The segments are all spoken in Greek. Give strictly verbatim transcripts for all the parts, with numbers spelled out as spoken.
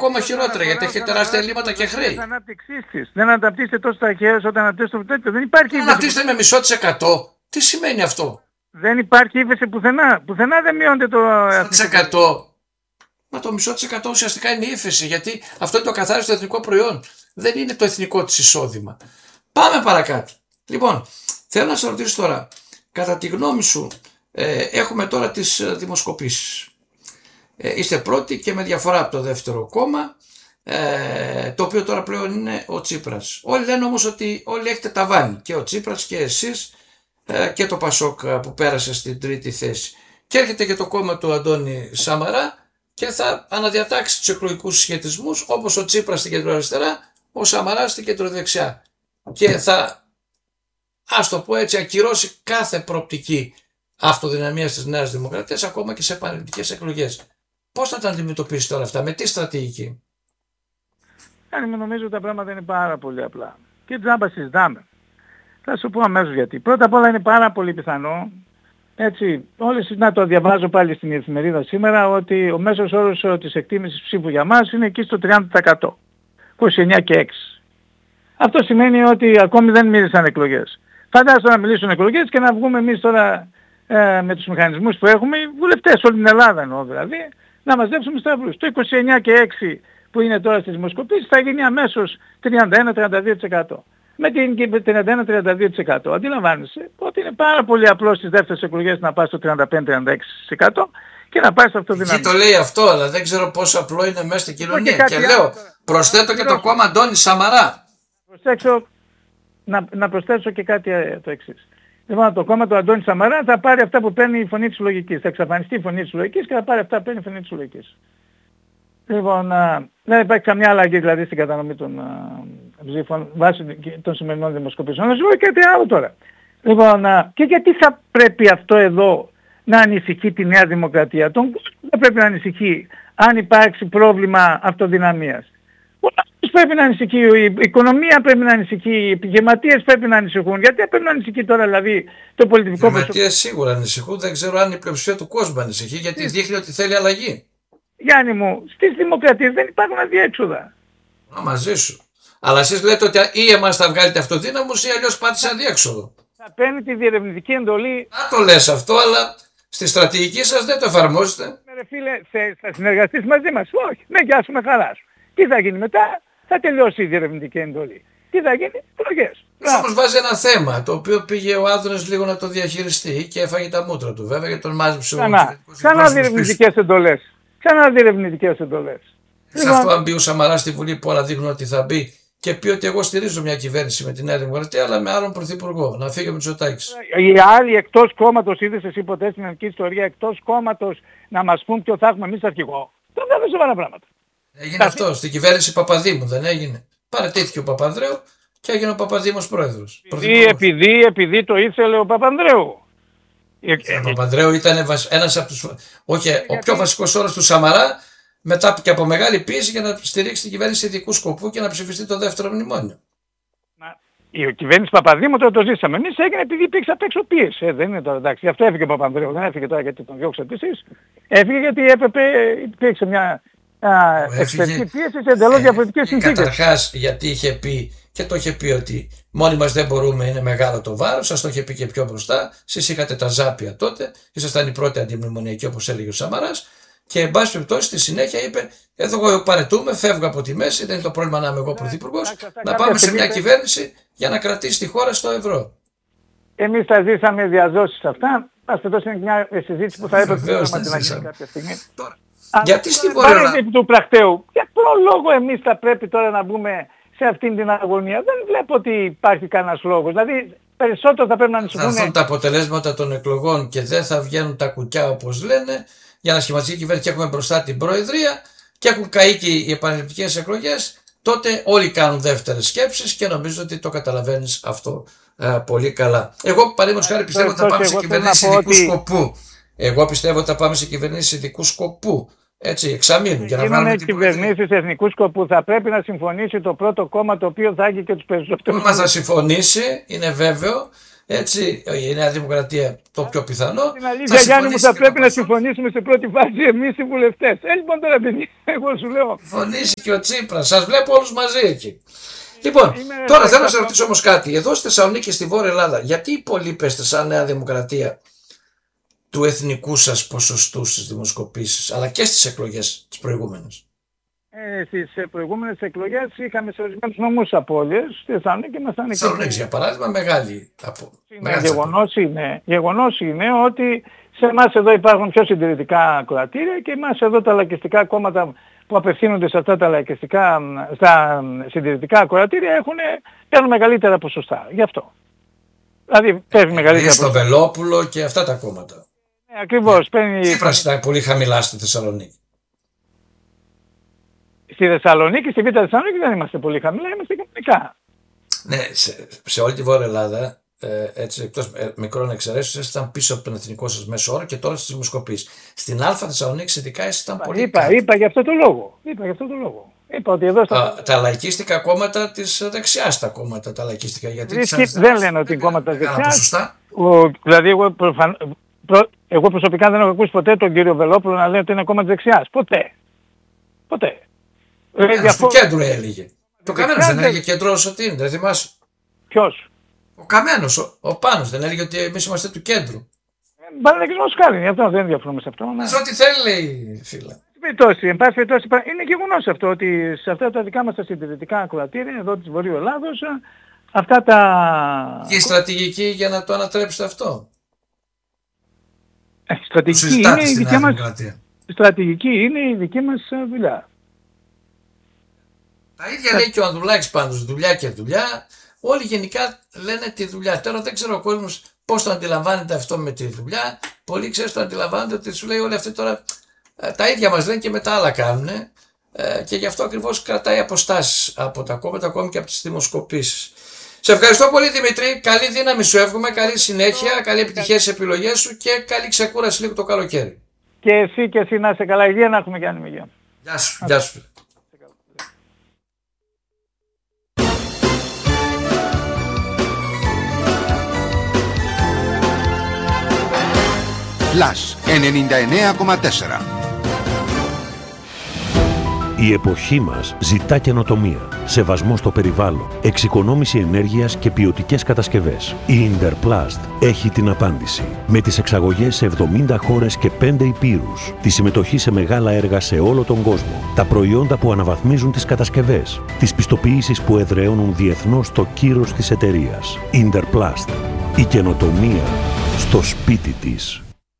ακόμα χειρότερα γιατί έχει τεράστια ελλείμματα και χρέη. Δεν αναπτύσσεται τόσο ταχαίως όταν αναπτύσσεται το τέτοιο. Δεν υπάρχει. Αναπτύσσεται με μισό της εκατό. Τι σημαίνει αυτό? Δεν υπάρχει ύφεση πουθενά. Πουθενά δεν μειώνεται το εθνικό. Μα το μισό της εκατό ουσιαστικά είναι ύφεση, γιατί αυτό είναι το καθάριστο εθνικό προϊόν. Δεν είναι το εθνικό της εισόδημα. Πάμε παρακάτω. Λοιπόν, θέλω να σε ρωτήσω τώρα, κατά τη γνώμη σου, ε, έχουμε τώρα τις δημοσκοπήσεις. Ε, είστε πρώτοι και με διαφορά από το δεύτερο κόμμα, ε, το οποίο τώρα πλέον είναι ο Τσίπρας. Όλοι λένε όμως ότι όλοι έχετε ταβάνι, και ο Τσίπρας και εσείς ε, και το Πασόκ που πέρασε στην τρίτη θέση. Και έρχεται και το κόμμα του Αντώνη Σαμαρά και θα αναδιατάξει τους εκλογικούς σχετισμούς, όπως ο Τσίπρας στην κεντροαριστερά, ο Σαμαράς στην κεντροδεξιά. Και θα, ας το πω έτσι, ακυρώσει κάθε προοπτική αυτοδυναμίας της Νέας Δημοκρατίας, ακόμα και σε επανειλημμένες εκλογές. Πώς θα τα αντιμετωπίσει τώρα αυτά, με τι στρατηγική? Αν νομίζω ότι τα πράγματα είναι πάρα πολύ απλά. Και τζάμπα συζητάμε. Θα σου πω αμέσως γιατί. Πρώτα απ' όλα είναι πάρα πολύ πιθανό, έτσι, όλες να το διαβάζω πάλι στην εφημερίδα σήμερα, ότι ο μέσος όρος της εκτίμησης ψήφου για μας είναι εκεί στο τριάντα τοις εκατό. είκοσι εννιά και έξι. Αυτό σημαίνει ότι ακόμη δεν μίλησαν εκλογές. Φαντάζομαι να μιλήσουν εκλογές και να βγούμε εμείς τώρα ε, με τους μηχανισμούς που έχουμε, οι βουλευτές όλη την Ελλάδα εννοώ δηλαδή, να μαζέψουμε σταυρούς. Το είκοσι εννιά και έξι που είναι τώρα στις δημοσκοπήσεις θα γίνει αμέσως τριάντα ένα με τριάντα δύο τοις εκατό. Με την τριάντα ένα με τριάντα δύο τοις εκατό αντιλαμβάνεσαι ότι είναι πάρα πολύ απλό στις δεύτερες εκλογές να πάει στο τριάντα πέντε με τριάντα έξι τοις εκατό και να πάει στο αυτοδυναμικό. Τι το λέει αυτό, αλλά δεν ξέρω πόσο απλό είναι μέσα στην κοινωνία. Και, και λέω, προσθέτω και το κόμμα Αντώνη Σαμαρά. Προσθέσω, να, να προσθέσω και κάτι το εξής. Λοιπόν, το κόμμα του Αντώνη Σαμαρά θα πάρει αυτά που παίρνει η φωνή της λογικής. Θα εξαφανιστεί η φωνή της λογικής και θα πάρει αυτά που παίρνει η φωνή της λογικής. Λοιπόν, α, δεν υπάρχει καμιά αλλαγή δηλαδή στην κατανομή των ψήφων βάσει των σημερινών δημοσκοπήσεων. Να σου πω και κάτι άλλο τώρα. Λοιπόν, α, και γιατί θα πρέπει αυτό εδώ να ανησυχεί τη Νέα Δημοκρατία? Τον κόσμο θα πρέπει να ανησυχεί αν υπάρξει πρόβλημα αυτοδυναμίας. Ο λαός πρέπει να ανησυχεί, η οικονομία πρέπει να ανησυχεί, οι επιχειρηματίες πρέπει να ανησυχούν. Γιατί πρέπει να ανησυχεί τώρα δηλαδή το πολιτικό προσωπικό? Οι επιχειρηματίες σίγουρα ανησυχούν, δεν ξέρω αν η πλειοψηφία του κόσμου ανησυχεί, γιατί δείχνει ότι θέλει αλλαγή. Γιάννη μου, στις δημοκρατίες δεν υπάρχουν αδιέξοδα. Α, μαζί σου. Αλλά εσείς λέτε ότι ή εμάς θα βγάλετε αυτοδύναμους ή αλλιώς πάτε σε αδιέξοδο. Θα παίρνει τη διερευνητική εντολή. Να το λες αυτό, αλλά στη στρατηγική σας δεν το εφαρμόζετε. Ρε φίλε, θα συνεργαστείς μαζί μας? Όχι, ναι, γεια σου, με χαρά σου. Τι θα γίνει μετά? Θα τελειώσει η διερευνητική εντολή. Τι θα γίνει? Εκλογές. Όμως βάζει ένα θέμα το οποίο πήγε ο Άδωνας λίγο να το διαχειριστεί και έφαγε τα μούτρα του βέβαια και τον μάζεψε ο Ξανά, ξανά διερευνητικές εντολές. Ξανά διερευνητικές εντολές. Σε αυτό αν μπει ο Σαμαράς στη Βουλή που όλα δείχνουν ότι θα μπει και πει ότι εγώ στηρίζω μια κυβέρνηση με τη Νέα Δημοκρατία αλλά με άλλον πρωθυπουργό, να φύγει ο Μητσοτάκης. Οι άλλοι εκτός κόμματος, είδες εσύ ποτέ στην ελληνική ιστορία, εκτός κόμματος να μας πούν ποιο θα έχουμε εμείς αρχηγό? Δεν θα σοβαρά πράγματα. Έγινε Καθή... αυτό στην κυβέρνηση Παπαδήμου, δεν έγινε? Παρατήθηκε ο Παπανδρέου και έγινε ο Παπαδήμος πρόεδρος. Επειδή, επειδή, επειδή το ήθελε ο Παπανδρέου. Ο Παπανδρέου ήταν ένας από τους... Όχι, ο πιο βασικός όρος του Σαμαρά, μετά και από μεγάλη πίεση για να στηρίξει την κυβέρνηση ειδικού σκοπού και να ψηφιστεί το δεύτερο μνημόνιο. Μα, η κυβέρνηση Παπαδήμου τώρα το ζήσαμε. Εμείς έγινε επειδή υπήρξε απ' έξω πίεση. Ε, δεν είναι τώρα εντάξει. Γι' αυτό έφυγε ο Παπανδρέου. Δεν έφυγε τώρα γιατί τον διώξατε εσείς. Έφυγε γιατί έπρεπε, υπήρξε μια εξωτερική πίεση σε εντελώς διαφορετικές συνθήκες. Καταρχάς γιατί είχε πει και το είχε πει ότι μόνοι μας δεν μπορούμε, είναι μεγάλο το βάρος, σας το είχε πει και πιο μπροστά. Εσείς είχατε τα ζάπια τότε, ήσασταν οι πρώτοι αντιμνημονιακοί όπως έλεγε ο Σαμαράς. Και εν πάση περιπτώσει στη συνέχεια είπε: εδώ εγώ παρετούμε, φεύγω από τη μέση, δεν είναι το πρόβλημα να είμαι εγώ πρωθυπουργός, να πάμε σε μια κυβέρνηση για να κρατήσει τη χώρα στο ευρώ. Εμείς τα ζήσαμε διαζώσεις αυτά. Ας το δώσουμε μια συζήτηση που θα έπρεπε να την γίνει κάποια στιγμή. Τώρα, γιατί στη Βόρεια του πρακτέου, για ποιο λόγο εμείς θα πρέπει τώρα να μπούμε σε αυτήν την αγωνία? Δεν βλέπω ότι υπάρχει κανένας λόγος. Δηλαδή περισσότερο θα πρέπει να ανησυχούν. Θα έρθουν τα αποτελέσματα των εκλογών και δεν θα βγαίνουν τα κουκιά όπως λένε για να σχηματιστεί η κυβέρνηση και έχουμε μπροστά την Προεδρία και έχουν καεί και οι επανελληπτικές εκλογές, τότε όλοι κάνουν δεύτερες σκέψεις και νομίζω ότι το καταλαβαίνεις αυτό α, πολύ καλά. Εγώ παραδείγματος χάρη πιστεύω ότι θα πάμε σε κυβερνήσεις ειδικού ότι... σκοπού. Εγώ πιστεύω ότι θα πάμε σε κυβερνήσεις ειδικού σκοπού. Έτσι, εξαμήνου. Για να βάλουμε την κυβερνήσεις εθνικού σκοπού θα πρέπει να συμφωνήσει το πρώτο κόμμα το οποίο θα έχει και τους περισσότερους. Μα θα συμφωνήσει, είναι βέβαιο. έτσι, η Νέα Δημοκρατία το πιο πιθανό. Την αλήθεια, Γιάννη μου, θα πρέπει να συμφωνήσουμε σε πρώτη φάση εμείς οι βουλευτές. Ε, λοιπόν τώρα, παιδί, εγώ σου λέω. Συμφωνήσει και ο Τσίπρας. Σας βλέπω όλους μαζί εκεί. Λοιπόν, Είμαι τώρα θέλω να σας ρωτήσω όμως κάτι. Εδώ στη Θεσσαλονίκη, στη Βόρεια Ελλάδα, γιατί υπολείπεστε σαν Νέα Δημοκρατία του εθνικού σας ποσοστού στις δημοσκοπήσεις, αλλά και στις εκλογές τις προηγούμενες? Ε, στις προηγούμενες εκλογές είχαμε σε ορισμένους νομούς απώλειες. Στη Θεσσαλονίκη ήμασταν εκεί. Θεσσαλονίκη, για παράδειγμα, μεγάλη απώλεια. Γεγονός είναι, γεγονός είναι ότι σε εμάς εδώ υπάρχουν πιο συντηρητικά κρατήρια και εμάς εδώ τα λαϊκιστικά κόμματα που απευθύνονται σε αυτά τα λαϊκιστικά, στα συντηρητικά κρατήρια έχουν, παίρνουν μεγαλύτερα ποσοστά. Γι' αυτό. Δηλαδή παίρνει μεγαλύτερα ποσοστά. Στο Βελόπουλο και αυτά τα κόμματα. Ναι, ακριβώς. Παίρνει... Τσίπρας ήταν πολύ χαμηλά στη Θεσσαλονίκη. Στη Θεσσαλονίκη, στη Β' Θεσσαλονίκη δεν είμαστε πολύ χαμηλά, είμαστε κανονικά. Ναι, σε, σε όλη τη Βόρεια Ελλάδα, ε, έτσι εκτός ε, μικρών εξαιρέσεων, ήσασταν πίσω από τον εθνικό σας μέσο όρο και τώρα στις δημοσκοπήσεις. Στην Α Θεσσαλονίκη ειδικά ήσασταν πολύ είπα, κάτω. Είπα για αυτό το λόγο. Είπα για αυτό το λόγο. Είπα ότι εδώ στα... τα, τα λαϊκίστικα κόμματα της δεξιάς, τα κόμματα τα λαϊκίστικα. Γιατί Ρίσκει, δεν λένε ότι είναι κόμματα της δεξιάς. Ο, δηλαδή εγώ, προφαν, προ, εγώ προσωπικά δεν έχω ακούσει ποτέ τον κύριο Βελόπουλο να λέει ότι είναι κόμμα της δεξιάς. Ποτέ. Ποτέ. Ε, στο κέντρο έλεγε. Το Καμένος δεν έλεγε κέντρο Σωτήρη, δεν θυμάσαι? Ποιος? Ο Καμένος, ο, ο Πάνος δεν έλεγε ότι εμείς είμαστε του κέντρου? Παραλογισμός κάνει, γι' αυτό δεν διαφωνούμε σε αυτό. Ναι. Ό,τι θέλει λέει φίλα. Εν πάση περιπτώσει, είναι γεγονός αυτό ότι σε αυτά τα δικά μας τα συντηρητικά ακροατήρια εδώ της Βορείου Ελλάδος, αυτά τα... Και η στρατηγική για να το ανατρέψετε αυτό? Ε, στρατηγική, είναι η δική μας, στρατηγική είναι η δική μας δουλειά. Τα ίδια λέει και ο Ανδρουλάκης πάντως, δουλειά και δουλειά. Όλοι γενικά λένε τη δουλειά. Τώρα δεν ξέρω ο κόσμος πώς το αντιλαμβάνεται αυτό με τη δουλειά. Πολλοί ξέρεις το αντιλαμβάνεται ότι σου λέει όλοι αυτοί τώρα τα ίδια μας λένε και μετά άλλα κάνουν. Και γι' αυτό ακριβώς κρατάει αποστάσεις από τα κόμματα, ακόμη και από τις δημοσκοπήσεις. Σε ευχαριστώ πολύ Δημήτρη. Καλή δύναμη σου εύχομαι, καλή συνέχεια, καλή επιτυχία στις επιλογές σου και καλή ξεκούραση λίγο το καλοκαίρι. Και εσύ και εσύ να είσαι καλά, υγεία να έχουμε και άλλη υγεία. Γεια σου, γεια σου. Flash ενενήντα εννέα κόμμα τέσσερα. Η εποχή μας ζητά καινοτομία, σεβασμό στο περιβάλλον, εξοικονόμηση ενέργειας και ποιοτικές κατασκευές. Η Interplast έχει την απάντηση. Με τις εξαγωγές σε εβδομήντα χώρες και πέντε υπήρους, τη συμμετοχή σε μεγάλα έργα σε όλο τον κόσμο, τα προϊόντα που αναβαθμίζουν τις κατασκευές, τις πιστοποιήσεις που εδραιώνουν διεθνώς το κύρος της εταιρείας. Interplast. Η καινοτομία στο σπίτι της.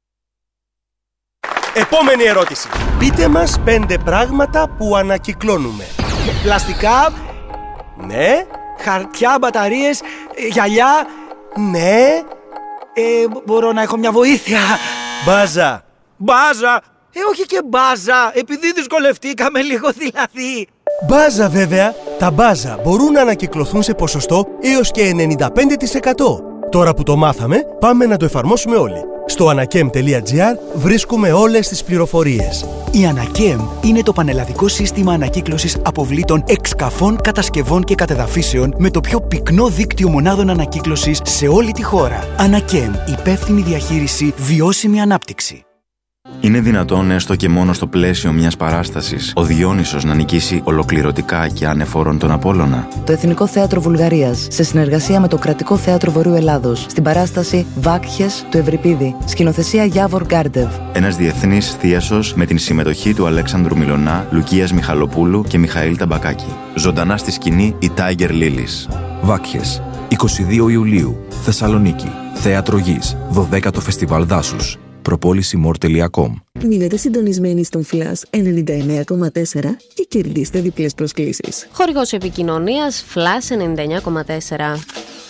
Επόμενη ερώτηση. Πείτε μας πέντε πράγματα που ανακυκλώνουμε. Πλαστικά, ναι. Χαρτιά, μπαταρίες, γυαλιά, ναι. Ε, μπορώ να έχω μια βοήθεια. Μπάζα. Μπάζα. Ε, όχι και μπάζα, επειδή δυσκολευτήκαμε λίγο δηλαδή. Μπάζα βέβαια. Τα μπάζα μπορούν να ανακυκλωθούν σε ποσοστό έως και ενενήντα πέντε τοις εκατό. Τώρα που το μάθαμε, πάμε να το εφαρμόσουμε όλοι. Στο ανακέμ τελεία τζι άρ βρίσκουμε όλες τις πληροφορίες. Η Ανακέμ είναι το πανελλαδικό σύστημα ανακύκλωσης αποβλήτων εξκαφών, κατασκευών και κατεδαφίσεων με το πιο πυκνό δίκτυο μονάδων ανακύκλωσης σε όλη τη χώρα. Ανακέμ, υπεύθυνη διαχείριση, βιώσιμη ανάπτυξη. Είναι δυνατόν έστω και μόνο στο πλαίσιο μιας παράστασης ο Διόνυσος να νικήσει ολοκληρωτικά και ανεφόρον τον Απόλλωνα? Το Εθνικό Θέατρο Βουλγαρίας, σε συνεργασία με το Κρατικό Θέατρο Βορείου Ελλάδος, στην παράσταση Βάκχες του Ευρυπίδη, σκηνοθεσία Γιάβορ Γκάρντεβ. Ένας διεθνής θίασος με την συμμετοχή του Αλέξανδρου Μιλωνά, Λουκίας Μιχαλοπούλου και Μιχαήλ Ταμπακάκη. Ζωντανά στη σκηνή η Tiger Lilies. Βάκχες, εικοστή δεύτερη Ιουλίου, Θεσσαλονίκη. Θέατρο Γης, δωδέκατο Φεστιβάλ Δάσους. προπόληση μορ τελεία κομ. Μείνετε συντονισμένοι στον Flash ενενήντα εννέα κόμμα τέσσερα και κερδίστε διπλές προσκλήσεις. Χορηγός επικοινωνίας Flash ενενήντα εννέα κόμμα τέσσερα.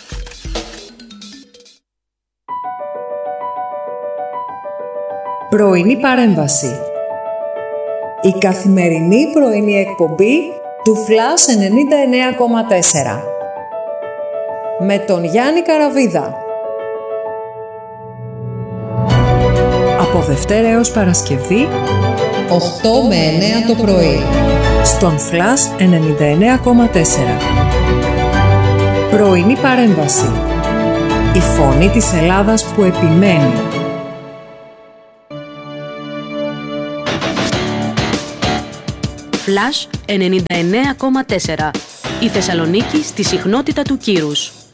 Πρωινή παρέμβαση. Η καθημερινή πρωινή εκπομπή του Flash ενενήντα εννέα κόμμα τέσσερα. Με τον Γιάννη Καραβίδα. Από Δευτέρα έως Παρασκευή, οκτώ με εννέα το πρωί. Στον Flash ενενήντα εννέα κόμμα τέσσερα. Πρωινή παρέμβαση. Η φωνή της Ελλάδας που επιμένει. Flash ενενήντα εννέα κόμμα τέσσερα. Η Θεσσαλονίκη στη συχνότητα του κύρους.